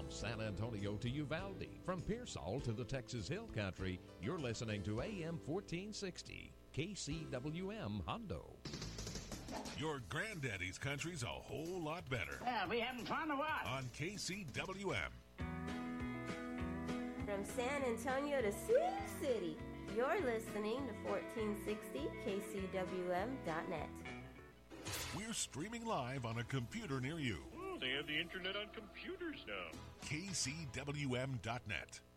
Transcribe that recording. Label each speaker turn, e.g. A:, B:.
A: From San Antonio to Uvalde, from Pearsall to the Texas Hill Country, you're listening to AM 1460, KCWM Hondo.
B: Your granddaddy's country's a whole lot better.
C: Yeah, we having fun or what?
B: On KCWM.
D: From San Antonio to Sioux City, you're listening to 1460 KCWM.net.
B: We're streaming live on a computer near you.
E: Oh, they have the internet on computers now.
B: KCWM.net.